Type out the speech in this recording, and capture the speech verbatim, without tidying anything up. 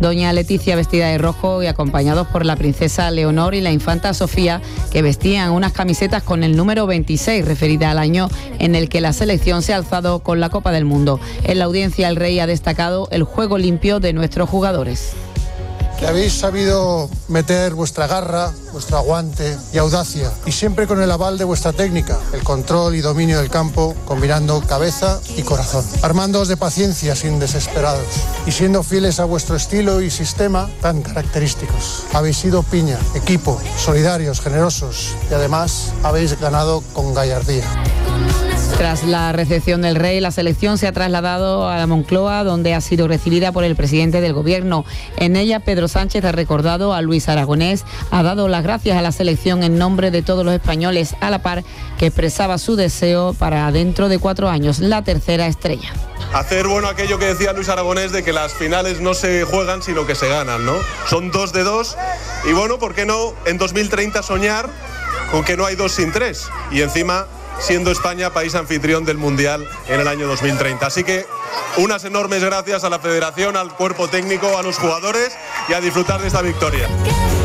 Doña Leticia vestida de rojo y acompañados por la princesa Leonor y la infanta Sofía, que vestían unas camisetas con el número veintiséis, referida al año en el que la selección se ha alzado con la Copa del Mundo. En la audiencia el rey ha destacado el juego limpio de nuestros jugadores. Que habéis sabido meter vuestra garra, vuestro aguante y audacia, y siempre con el aval de vuestra técnica, el control y dominio del campo, combinando cabeza y corazón, armándoos de paciencia sin desesperados y siendo fieles a vuestro estilo y sistema tan característicos. Habéis sido piña, equipo, solidarios, generosos y además habéis ganado con gallardía. Tras la recepción del rey, la selección se ha trasladado a la Moncloa, donde ha sido recibida por el presidente del gobierno. En ella, Pedro Sánchez ha recordado a Luis Aragonés, ha dado las gracias a la selección en nombre de todos los españoles, a la par que expresaba su deseo para dentro de cuatro años, la tercera estrella. Hacer bueno aquello que decía Luis Aragonés de que las finales no se juegan sino que se ganan, ¿no? Son dos de dos y bueno, ¿por qué no en dos mil treinta soñar con que no hay dos sin tres? Y encima siendo España país anfitrión del Mundial en el año dos mil treinta. Así que unas enormes gracias a la Federación, al cuerpo técnico, a los jugadores y a disfrutar de esta victoria.